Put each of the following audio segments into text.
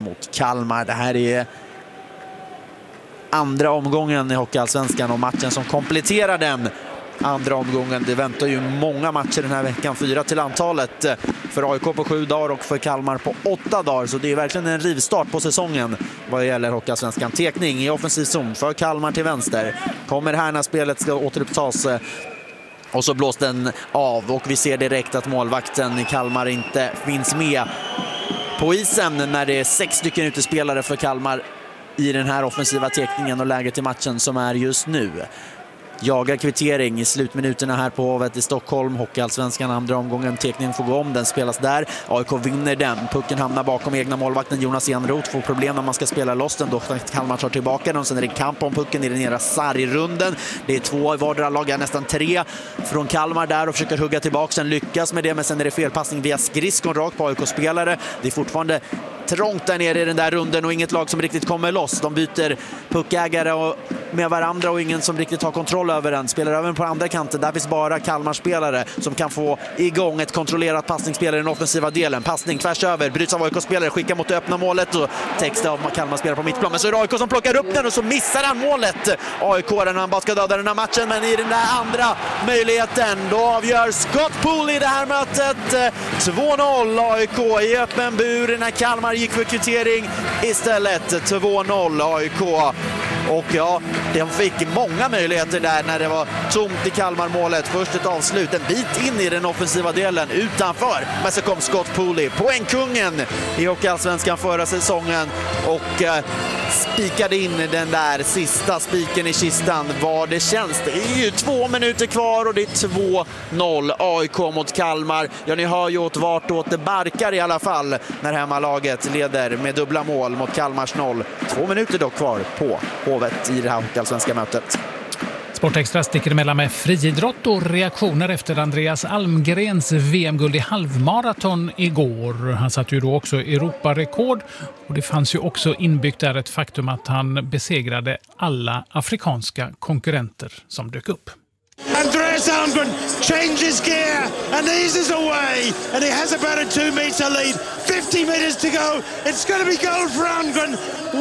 mot Kalmar. Det här är andra omgången i Hockeyallsvenskan och matchen som kompletterar den andra omgången. Det väntar ju många matcher den här veckan, 4 till antalet för AIK på 7 dagar och för Kalmar på 8 dagar, så det är verkligen en rivstart på säsongen vad gäller Hockeyallsvenskan. Tekning i offensiv zon för Kalmar till vänster, kommer här när spelet ska återupptas och så blås den av och vi ser direkt att målvakten i Kalmar inte finns med på isen när det är 6 stycken utespelare för Kalmar i den här offensiva tekningen och läget i matchen som är just nu. Jagar kvittering i slutminuterna här på Hovet i Stockholm. Hockeyallsvenskan andra omgången. Tekningen får gå om. Den spelas där. AIK vinner den. Pucken hamnar bakom egna målvakten. Jonas Enroth får problem när man ska spela loss den. Då Kalmar tar tillbaka den. Sen är det kamp om pucken i den nere sargrunden. Det är 2 i vardera lag. Nästan 3 från Kalmar där och försöker hugga tillbaka. Sen lyckas med det. Men sen är det felpassning via skridskon rakt på AIK-spelare. Det är fortfarande trångt där nere i den där runden och inget lag som riktigt kommer loss. De byter puckägare med varandra och ingen som riktigt har kontroll över den. Spelar över på andra kanten. Där finns bara Kalmar-spelare som kan få igång ett kontrollerat passningsspel i den offensiva delen. Passning tvärs över, bryts av AIK-spelare, skickar mot det öppna målet och text av Kalmar-spelare på mittplan. Men så är det AIK som plockar upp den och så missar han målet. AIK när han bara ska döda den här matchen, men i den där andra möjligheten då avgör Scott Pooley i det här mötet. 2-0 AIK i öppen bur när Kalmar gick för kvittering. Istället 2-0 AIK. Och ja, de fick många möjligheter där när det var tomt i Kalmar-målet. Först ett avslut, en bit in i den offensiva delen utanför. Men så kom Scott Pooley, poängkungen i Hockeyallsvenskan förra säsongen och spikade in den där sista spiken i kistan vad det känns. Det är ju 2 minuter kvar och det är 2-0 AIK mot Kalmar. Ja, ni hör ju åt vartåt det barkar i alla fall när hemmalaget leder med dubbla mål mot Kalmars 0. 2 minuter dock kvar på Hovet i det här Hockeyallsvenska mötet. Sportextra sticker emellan med friidrott och reaktioner efter Andreas Almgrens VM-guld i halvmaraton igår. Han satt ju då också Europarekord och det fanns ju också inbyggt där ett faktum att han besegrade alla afrikanska konkurrenter som dök upp. Andreas Almgren changes gear and eases away and he has about a 2-meter lead. 50 meters to go. It's going to be gold for Almgren.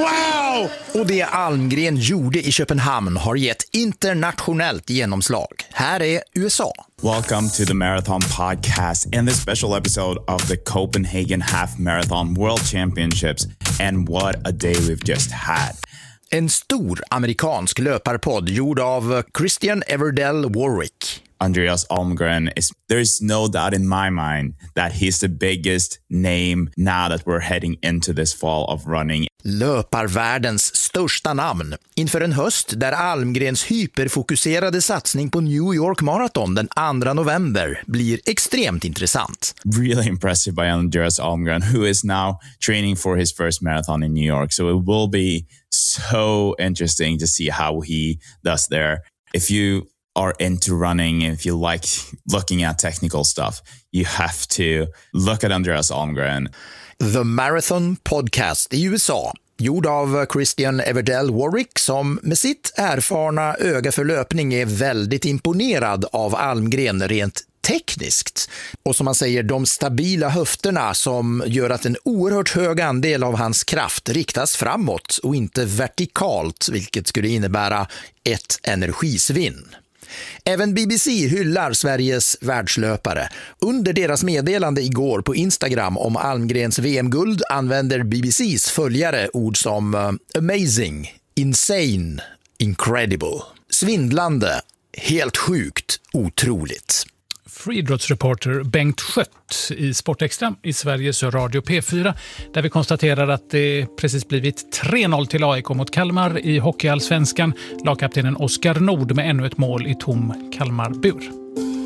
Wow! Och det Almgren gjorde i Köpenhamn har gett internationellt genomslag. Här är USA. Welcome to the Marathon Podcast and this special episode of the Copenhagen Half Marathon World Championships. And what a day we've just had. En stor amerikansk löparpodd gjord av Christian Everdell Warwick. Andreas Almgren there's no doubt in my mind that he's the biggest name now that we're heading into this fall of running. Löparvärldens största namn inför en höst där Almgrens hyperfokuserade satsning på New York Marathon den 2 november blir extremt intressant. Really impressive by Andreas Almgren, who is now training for his first marathon in New York. So it will be so interesting to see how he does there. If you are into running, if you like looking at technical stuff, you have to look at Andreas Almgren. The Marathon Podcast i USA, gjord av Christian Everdell Warwick, som med sitt erfarna öga för löpning är väldigt imponerad av Almgren rent tekniskt. Och som man säger, de stabila höfterna som gör att en oerhört hög andel av hans kraft riktas framåt och inte vertikalt, vilket skulle innebära ett energisvinn. Även BBC hyllar Sveriges världslöpare. Under deras meddelande igår på Instagram om Almgrens VM-guld använder BBCs följare ord som amazing, insane, incredible, svindlande, helt sjukt, otroligt. Friidrottsreporter Bengt Schött i Sportextra i Sveriges Radio P4, där vi konstaterar att det precis blivit 3-0 till AIK mot Kalmar i Hockeyallsvenskan. Lagkaptenen Oskar Nord med ännu ett mål i tom Kalmarbur.